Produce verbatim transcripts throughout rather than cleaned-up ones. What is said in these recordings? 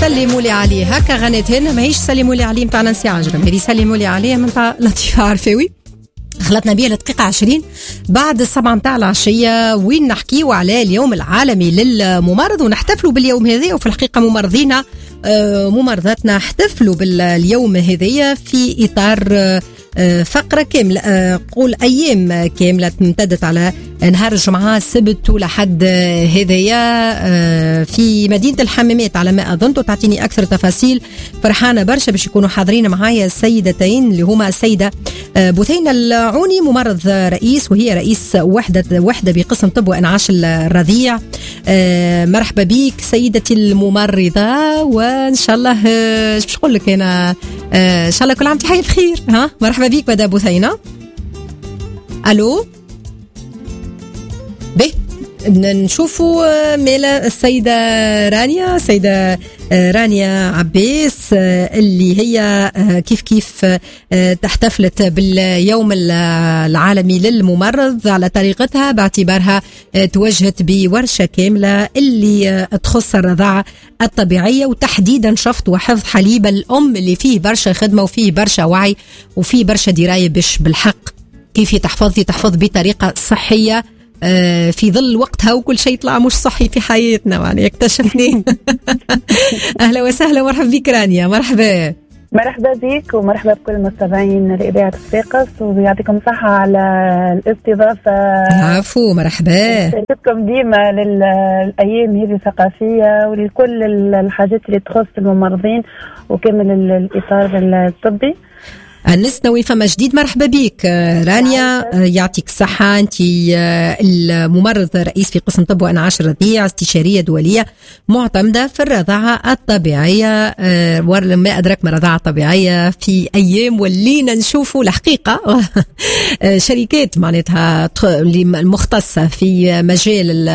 سلموا لي عليه. هكا غنيتهن ماهيش سلموا لي عليه متاع نانسي عجرم، هذه سلموا لي عليه متاع لطيفة عرفاوي. خلطنا بيها لدقيقة عشرين بعد السبعة متاع العشية، وين نحكيو على اليوم العالمي للممرض ونحتفلوا باليوم هذا. وفي الحقيقة ممرضينا ممرضاتنا احتفلوا باليوم هذا في إطار فقرة كاملة، قول أيام كاملة امتدت على نهار الجمعة السبت ولحد هذايا في مدينة الحمامات على ما أظن. تعطيني أكثر تفاصيل فرحانة برشا باش يكونوا حاضرين معايا السيدتين اللي هما السيدة بثينة العوني ممرض رئيس، وهي رئيس وحدة وحدة بقسم طب وإنعاش الرضيع. مرحبا بك سيدتي الممرضة، وإن شاء الله باش نقول لك أنا إن شاء الله كل عام تحية بخير. ها مرحبا بك مدام بثينة. ألو به نشوفوا ميلا السيدة رانيا، السيدة رانيا عباس اللي هي كيف كيف تحتفلت باليوم العالمي للممرض على طريقتها، باعتبارها توجهت بورشة كاملة اللي تخص الرضاعة الطبيعية، وتحديدا شفط وحفظ حليب الأم اللي فيه برشا خدمة وفيه برشا وعي وفيه برشا دراية باش بالحق كيف تحفظي تحفظ بطريقة صحية في ظل وقتها وكل شيء طلع مش صحي في حياتنا يعني اكتشفناه. أهلا وسهلا، مرحبا بك رانيا. مرحبا مرحبا بك ومرحبا بكل المستمعين لإذاعة الصفاقس، ويعطيكم صحة على الاستضافة. عفو مرحبا. شكركم ديما للأيام هذه الثقافية ولكل الحاجات اللي تخص الممرضين وكامل الإطار الطبي. النسنوي فما جديد. مرحبا بك رانيا، يعطيك الصحة. أنت الممرض رئيس في قسم طب وإنعاش الرضيع، استشارية دولية معتمدة في الرضاعة الطبيعية، ما أدرك ما رضاعة طبيعية في أيام ولينا نشوفوا الحقيقة شركات معناتها المختصة في مجال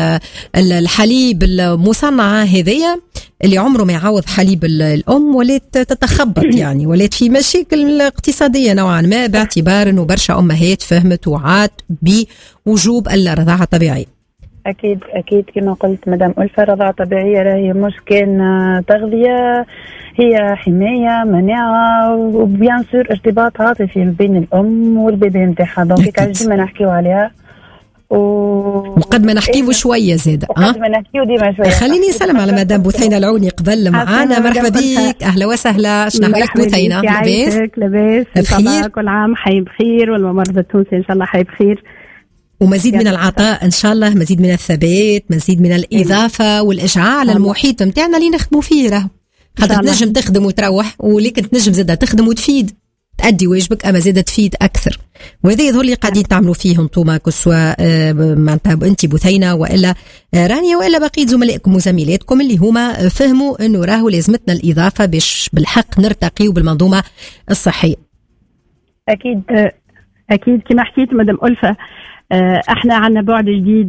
الحليب المصنعة هذية اللي عمره ما يعوض حليب الأم، ولات تتخبط يعني، ولات في مشاكل اقتصادية نوعا ما، باعتبار أنه برشا أمهات فهمت وعات بوجوب الرضاعة الطبيعية. أكيد أكيد كما قلت مدام ألفة، الرضاعة الطبيعية راهي مش كان تغذية، هي حماية مناعة وبيان سور ارتباط عاطفي بين الأم والبيبي نتاعها، دونك ديما نحكيو عليها و... وقد ما نحكيو شوية زيادة. وقد ما نحكيو ديما شوية. خليني نسلم على مدام بثينة العوني قبل معانا. مرحبا بك، أهلا وسهلا. شنو أحوالك بثينة؟ لاباس؟ لاباس بخير، كل عام حي بخير والممرضة التونسي إن شاء الله حي بخير، ومزيد من العطاء إن شاء الله، مزيد من الثبات، مزيد من الإضافة والإشعاع على المحيط متاعنا اللي نخدموا فيه. راهو خاطر تنجم تخدم وتروح، ولكن تنجم زادة تخدم وتفيد، تأدي واجبك أما زادة تفيد أكثر. وهذا يظهر لي قاعدين تعملوا فيه انتم كسوة معناتها أنت بثينة وإلا رانيا وإلا بقية زملائكم وزميلاتكم اللي هما فهموا إنه راهو لازمتنا الإضافة باش بالحق نرتقي بالمنظومة الصحية. أكيد أكيد كما حكيت مدام ألفة، احنا عنا بعد جديد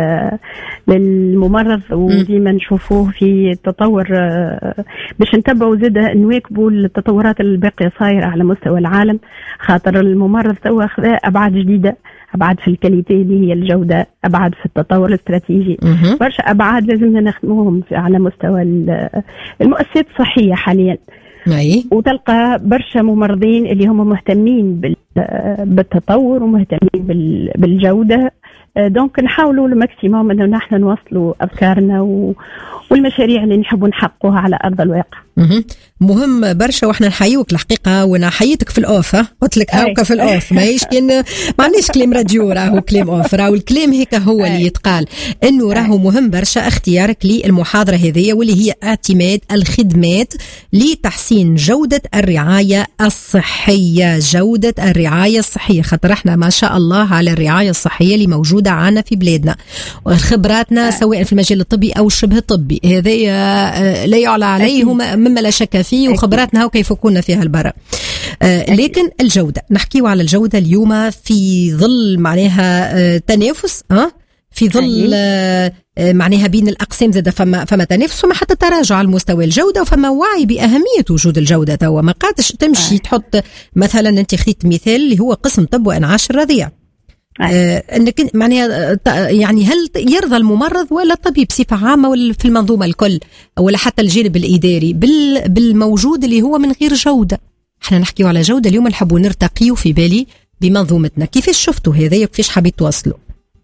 للممرض وديما نشوفوه في التطور، باش نتبعوا زاده نواكبوا التطورات الباقيه صايره على مستوى العالم، خاطر الممرض توا خذا ابعاد جديده، ابعاد في الكاليتي اللي هي الجوده، ابعاد في التطور الاستراتيجي، برشا ابعاد لازمنا نخدموهم على مستوى المؤسسات الصحيه حاليا. أي. وتلقى برشا ممرضين اللي هم مهتمين بالتطور ومهتمين بالجودة، دونك نحاولوا الماكسيموم انه نحن نوصلوا افكارنا والمشاريع اللي نحبوا نحققوها على ارض الواقع. مهم برشا، واحنا نحييك الحقيقه، وانا حييتك في الاوف، قلت لك هاكا في الاوف ماهيش كان ما عنديش كلام راديو، راهو كلام اوف، راهو الكلام هيك هو اللي يتقال، انه راهو مهم برشا اختيارك للمحاضره هذه واللي هي اعتماد الخدمات لتحسين جوده الرعايه الصحيه، جوده الرعايه الصحيه، خاطر احنا ما شاء الله على الرعايه الصحيه اللي موجوده عنا في بلادنا، وخبراتنا سواء في المجال الطبي او شبه الطبي هذا لا يعلى عليه مما لا شك فيه، وخبراتنا وكيف كنا فيها البرا. آه لكن الجودة، نحكيوا على الجودة اليوم في ظل معناها آه تنافس، آه في ظل آه معناها بين الأقسام زاد فما فما تنافس وما حتى تراجع على مستوى الجودة، وفما وعي بأهمية وجود الجودة. توا ما قادش تمشي تحط مثلا، أنت خذيت مثال اللي هو قسم طب وإنعاش الرضيع، آه انك معناها يعني هل يرضى الممرض ولا الطبيب بصفه عامه ولا في المنظومه الكل ولا حتى الجانب الاداري بالموجود اللي هو من غير جوده؟ احنا نحكيو على جوده اليوم، نحبوا نرتقيو في بالي بمنظومتنا. كيفاش شفتوا هذا وكيفاش حبيت توصلوا؟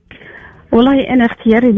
والله انا اختياري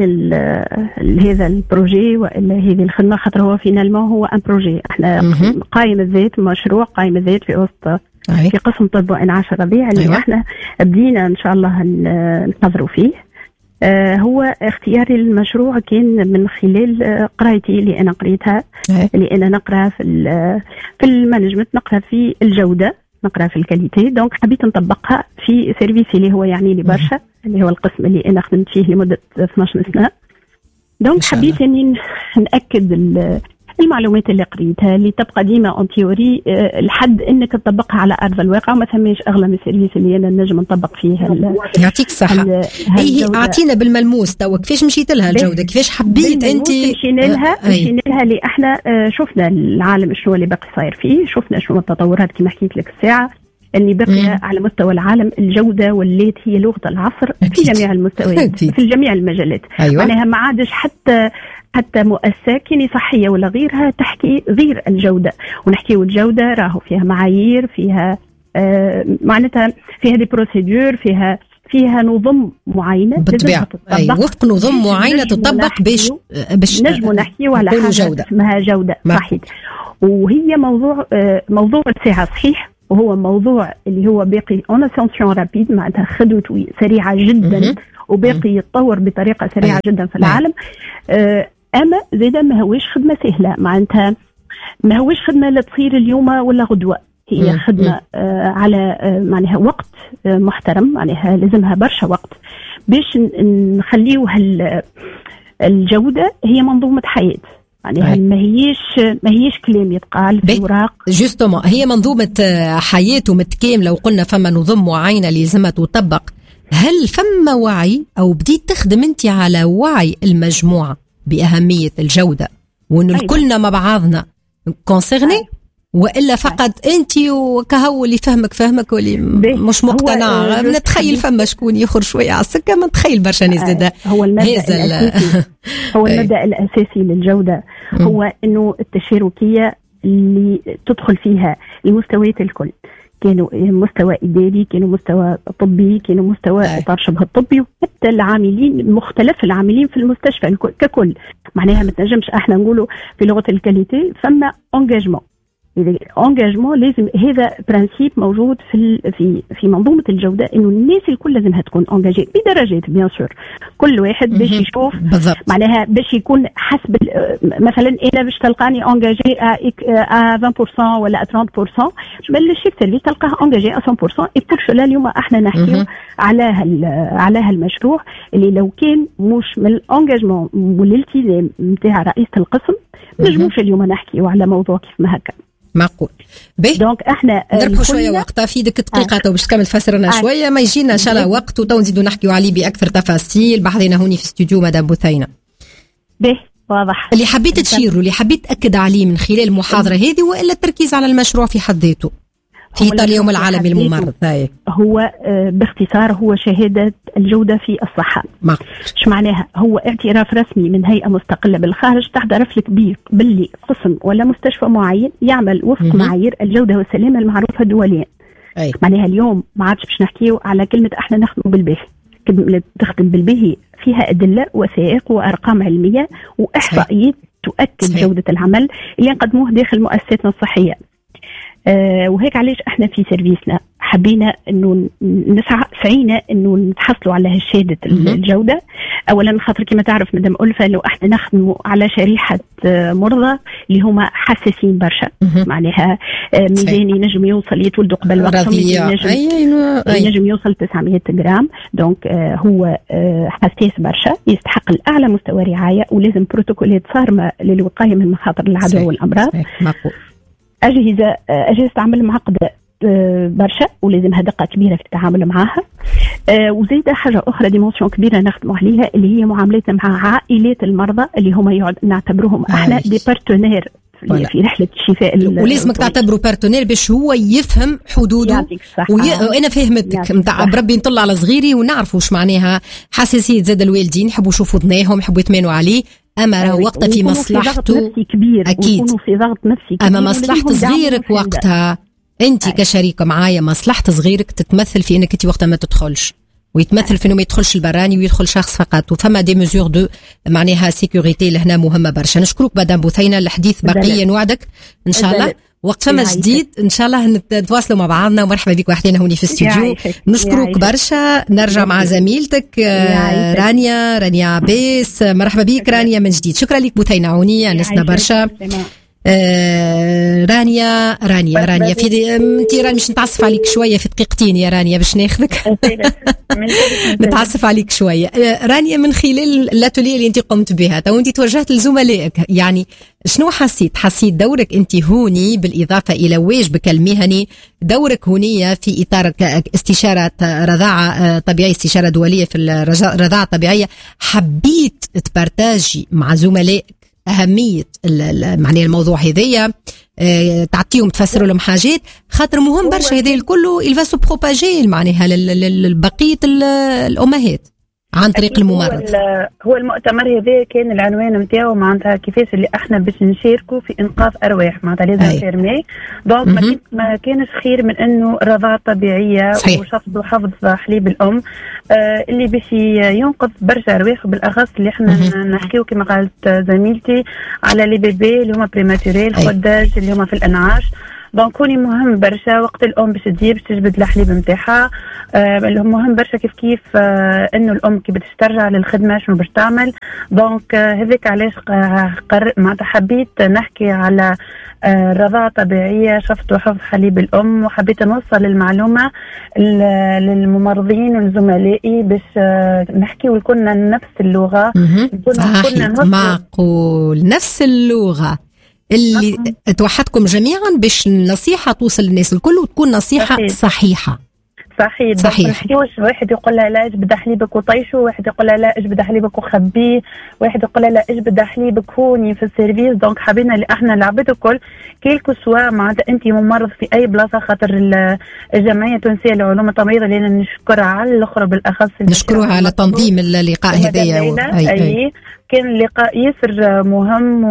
لهذا البروجي والا هذه الخدمه خاطر هو فينالمون هو ان بروجي. احنا قائم الذات، مشروع قائم الذات في وسط أي. في قسم طب وانعاش الرضيع اللي أيوة. احنا بدينا ان شاء الله نحضروا فيه. آه هو اختياري للمشروع كان من خلال آه قرايتي اللي انا قريتها أي. اللي انا نقرا في في المانجمنت، نقرا في الجوده، نقرا في الكاليتي. دونك حبيت نطبقها في سيرفيسي اللي هو يعني لي برشا، اللي هو القسم اللي انا خدمت فيه لمده اثناش سنه. دونك حبيت اني ناكد المعلومات اللي قريتها اللي تبقى ديما اون تيوري لحد انك تطبقها على ارض الواقع، وما ثماش اغلى من السيرفيس اللي انا نجم نطبق فيها. يعطيك الصحه. هي اعطينا بالملموس توا كيفاش مشيت لها الجوده، كيفاش حبيت انت مشينا لها مشينا لها اللي احنا شفنا العالم شنو اللي باقي صاير فيه، شفنا شنو التطورات كما حكيت لك الساعه اللي بقي على مستوى العالم. الجوده ولات هي لغه العصر أكيد. في جميع المستويات في جميع المجالات. أيوة. معناها ما عادش حتى حتى مؤسسة كيني صحية ولا غيرها تحكي غير الجودة، ونحكيو الجودة راهو فيها معايير، فيها آه معناتها فيها دي بروسيدور، فيها فيها نظم معينة بالطبيعة. أي وفق نظم معينة تطبق باش باش نجمو نحكيو على حاجة جودة. اسمها جودة صحيح. وهي موضوع آه موضوع الساعة صحيح، وهو موضوع اللي هو باقي اون اسونسيون رابيد، معناتها خدوته سريعة جدا م- وباقي يتطور بطريقة سريعة أي. جدا في العالم. آه اما زيدا ما هوش خدمه سهله، معناتها ما هوش خدمه لا تصير اليوم ولا غدوه، هي خدمه آه على آه معناها وقت آه محترم، معناها لازمها برشا وقت باش نخليوها الجوده هي منظومه حياه، معناها ما هيش ما هيش كلام يتقال في اوراق. جوستومون هي منظومه حياه متكامله، وقلنا فما نظم معينه لازمها تطبق. هل فما وعي او بديت تخدم انت على وعي المجموعه بأهمية الجودة وإنه أيوة. كلنا مع بعضنا كونسيرني أيوة. وإلا فقط أيوة. أنت وكهو اللي فهمك فهمك واللي مش مقتنع. نتخيل فما شكون يخرج شوية على السكة، ما نتخيل برشا ناس زاده. هو المبدأ الأساسي هو المبدأ الأساسي للجودة هو إنه التشاركية اللي تدخل فيها المستويات الكل، كانوا مستوى إداري، كانوا مستوى طبي، كانوا مستوى إطار شبه الطبي، وحتى العاملين مختلف العاملين في المستشفى ككل. معناها ما تنجمش احنا نقولوا في لغة الكاليتي فما انجاجمون. انجاجمون لازم، هذا برانسيب موجود في في في منظومه الجوده، انه الناس الكل لازمها تكون انجاجي بدرجات بيان سور، كل واحد باش يشوف معناها باش يكون حسب مثلا انا باش تلقاني انجاجي ا عشرين بالمئة ولا ثلاثين بالمئة، بل الشيف سيرفيس تلقاه انجاجي مية بالمئة. يقول شو اليوم احنا نحكيو على على هالمشروع اللي لو كان مش من الانجاجمون والالتزام نتاع رئيسة القسم نجموش اليوم نحكيو على موضوع كيف ما هكا. معقول. دونك احنا نربحوا شويه وقت في ديك الدقيقه تو باش تكمل تفسرنا آه. شويه ما يجينا ان شاء الله وقت وتو نزيدوا نحكيوا عليه باكثر تفاصيل. بعضنا هوني في استوديو مدام بثينه. به واضح اللي حبيت تشيروا اللي حبيت تاكد عليه من خلال المحاضره هذه، والا التركيز على المشروع في حد ذاته في إطار اليوم العالمي للممرض. هو باختصار هو شهادة الجودة في الصحة. ايش معناها؟ هو اعتراف رسمي من هيئة مستقلة بالخارج تعترف لك بيه باللي قسم ولا مستشفى معين يعمل وفق معايير الجودة والسلامة المعروفة دوليا. أي. معناها اليوم ما عادش باش نحكيو على كلمة احنا نخدم بالبه، تخدم بالبه فيها أدلة وثائق وأرقام علمية وإحصائيات تؤكد صحيح. جودة العمل اللي نقدموه داخل مؤسساتنا الصحية. آه وهيك علاش احنا في سيرفيسنا حبينا انه نسعى سعينا انه نتحصلوا على هالشهاده الجوده. اولا خاطر كما تعرف مدام ألفة لو احنا نخدموا على شريحه آه مرضى اللي هما حساسين برشا، معناها آه ميزاني نجم يوصل يتولدوا قبل وقتهم نجم, نجم يوصل تسعمية جرام. دونك آه هو آه حساس برشا، يستحق الاعلى مستوى رعايه، ولازم بروتوكولات صارمه للوقايه من مخاطر العدوى والامراض. معقول. أجهزة أجهزة تعمل معقدة برشا ولازمها دقة كبيرة في التعامل معها. وزيدا حاجة أخرى ديمونسيون كبيرة نخدم عليها اللي هي معاملتنا مع عائلات المرضى اللي هم يعد نعتبرهم احنا دي بارتنير ولا. في رحله الشفاء. ولازمك تعتبره بارتنير باش هو يفهم حدوده. وي... وانا فهمتك نتاع بربي نطلع على صغيري ونعرفوا واش معناها حساسيه زاد الوالدين، يحبوا يشوفوا ضناهم، يحبوا يتمانوا عليه، اما راه وقتها في مصلحته كبير اكيد في ضغط نفسي كبير. اما مصلحه صغيرك وقتها انت كشريكه معايا، مصلحه صغيرك تتمثل في انك انت وقتها ما تدخلش، ويتمثل في انه ما يدخلش البراني ويدخل شخص فقط، وفما دي ميزور دو معناها سيكوريتي لهنا مهمه برشا. نشكرك مدام بثينه، الحديث بقيه نوعدك ان شاء الله وقت فما جديد ان شاء الله نتواصلوا مع بعضنا. ومرحبا بك وحدينا هوني في الاستوديو. نشكرك برشا. نرجع مع زميلتك رانيا رانيا عباس. مرحبا بك رانيا من جديد. شكرا لك بثينه عونيه، نسنا برشا. آه رانيا رانيا رانيا في انت راني مش نتعصف عليك شويه في دقيقتين يا رانيا باش ناخذك. نتعصف عليك شويه. آه رانيا، من خلال الاتوليه اللي انت قمت بها تو انت توجهت لزملائك، يعني شنو حسيت؟ حسيت دورك انت هوني بالاضافه الى واجبك المهني، دورك هونيه في اطار استشاره رضاعه طبيعيه، استشاره دوليه في الرضاعه الطبيعيه، حبيت تبارتاجي مع زملائك أهمية معنى الموضوع هذايا، اه تعطيهم تفسروا لهم حاجات، خاطر مهم برشا هذا الكل يلفا سو بروباجي معناها لبقية الأمهات عن طريق الممرض. هو المؤتمر هذا كان العنوان نتاعو معناتها كيفاش اللي احنا باش نشاركوا في انقاذ ارواح، معناتها لازم فيرمي دونك ما كانش خير من انه رضاعه طبيعيه وشفط وحفظ حليب الام آه اللي باش ينقذ برشا ارواح، وبالاخص اللي احنا نحكيو كما قالت زميلتي على لي بيبي اللي هما بريماتوري، الخداج اللي هما في الانعاش. دونك هوني مهم برشا وقت الام باش تجي باش تجبد الحليب نتاعها، آه مهم برشا كيف كيف آه انه الام كي باش ترجع للخدمه شنو باش تعمل. دونك هذاك آه علاش قرر معناتها حبيت نحكي على آه رضاعه طبيعيه، شفط وحفظ حليب الام، وحبيت نوصل المعلومه للممرضين ولزملائي باش آه نحكي ولكلنا نفس اللغه. كنا معقول نفس اللغه اللي أه. توحدكم جميعا باش النصيحة توصل للناس الكل وتكون نصيحة صحيح. صحيحة صحيح صحيح. واحد يقول لها لا اجبد حليبك وطيشه، واحد يقول لها لا اجبد حليبك وخبيه، واحد يقول لها لا اجبد حليبك هوني في السيرفيس. دونك حابين اللي احنا العباد الكل كيلكو سوا معناتها انت ممرض في اي بلاصه، خاطر الجمعيه التونسيه للعلوم التمريض اللي نشكرها على الاخرى بالاخص نشكروها على تنظيم اللقاء هذايا. أي, أي. كان اللقاء ياسر مهم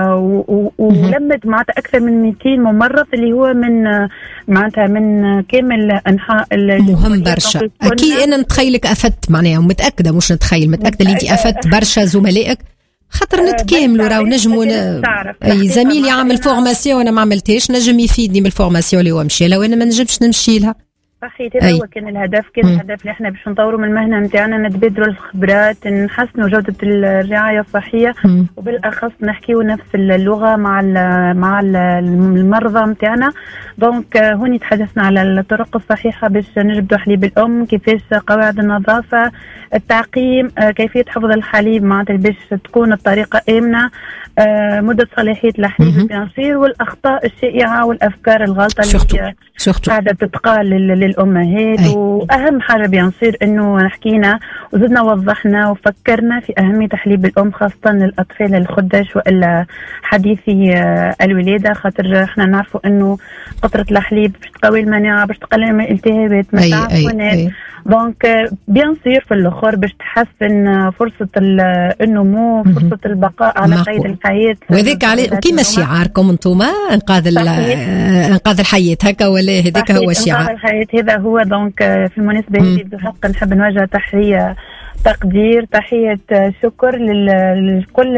ولمد معناتها اكثر من مئتين ممرض اللي هو من معناتها من كامل انحاء مهم برشا. اكيد انا نتخيلك افدت معناها ومتاكده مش نتخيل متاكده اللي انت افدت برشا زملائك، خاطر نتكاملوا راهو نجموا اي زميل يعمل فورماسيون وانا ما عملتهاش نجم يفيدني من الفورماسيون اللي هو مشي لها وانا ما نجمش نمشي لها. صحيح هذا هو كان الهدف، كان الهدف اللي احنا باش نطوروا من المهنه نتاعنا، نتبادلوا الخبرات، نحسنوا جوده الرعايه الصحيه، مم. وبالاخص نحكيوا نفس اللغه مع مع المرضى نتاعنا. دونك هوني تحدثنا على الطرق الصحيحه باش نجبدوا حليب الام، كيفاش قواعد النظافه، التعقيم، كيفيه حفظ الحليب معناتها باش تكون الطريقه امنه، مده صلاحيه الحليب بيانسير، والاخطاء الشائعه والافكار الغلطه اللي قاعده تتقال للامهات. واهم حاجه بينصير انه حكينا وزدنا وضحنا وفكرنا في اهميه حليب الام خاصه للاطفال الخدش والا حديثي الولاده، خاطر احنا نعرفوا انه قطره الحليب باش تقوي المناعه، باش تقلل من الالتهابات، من التعفنات. دونك بينصير في الاخر باش تحسن فرصه النمو، فرصه البقاء على قيد الحياه. وذاك عليه كيما شعاركم انتم انقاذ انقاذ الحياه هكا ولا هذاك هو الشعار انقاذ الحياه هذا هو. دونك في المناسبه هذه بحق نحب نوجه تحيه تقدير تحيه شكر لكل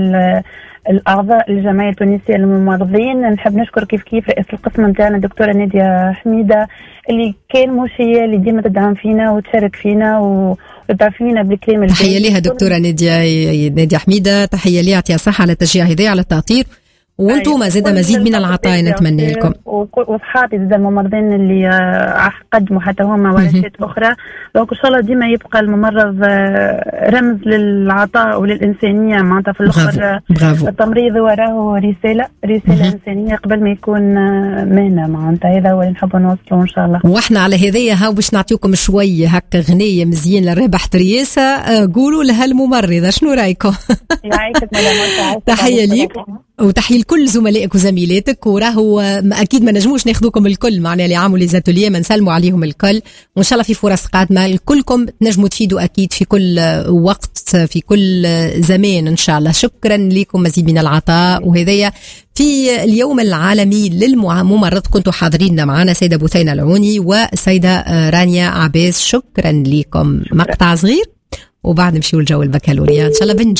الأعضاء الجمعية التونسية للممرضين. نحب نشكر كيف كيف رئيس القسم نتاعنا دكتورة نادية حميدة اللي كان مش هي اللي ديما تدعم فينا وتشارك فينا وتدعم فينا بالكلام. تحية ليها دكتورة نادية نادية حميدة، تحية ليها، يعطيها صحة على التشجيع هذا على التعطير، وانتم زاد مزيد من العطاء نتمنى لكم. وصحابي زاد الممرضين اللي قدموا حتى هما ورشات اخرى. دونك ان شاء الله ديما يبقى الممرض رمز للعطاء وللانسانيه معناتها في الاخر. التمريض وراه رساله رساله انسانيه قبل ما يكون مهنه معناتها. هذا هو اللي نحب نوصله ان شاء الله. واحنا على هذايا هاو باش نعطيكم شويه هكا غنيه مزيان للربح ترياسه، قولوا لها الممرضه شنو رايكم؟ يعيشك مدام. تحيه ليك وتحية لكل زملائك وزميلاتك، وراهو اكيد ما نجموش ناخذوكم الكل معنا اللي عاملوا لي زاتوليه، ما نسلموا عليهم الكل، وان شاء الله في فرص قادمه لكلكم تنجموا تفيدوا اكيد في كل وقت في كل زمان ان شاء الله. شكرا لكم، مزيد من العطاء. وهذايا في اليوم العالمي للممرض كنتوا حاضرين معنا سيدة بثينة العوني وسيدة رانيا عباس. شكرا لكم. مقطع صغير وبعد نمشيو لجو البكالوريا ان شاء الله بنج.